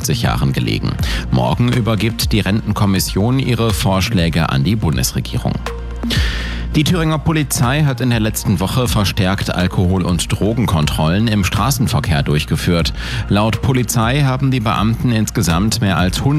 85 Jahren gelegen. Morgen übergibt die Rentenkommission ihre Vorschläge an die Bundesregierung. Die Thüringer Polizei hat in der letzten Woche verstärkt Alkohol- und Drogenkontrollen im Straßenverkehr durchgeführt. Laut Polizei haben die Beamten insgesamt mehr als 100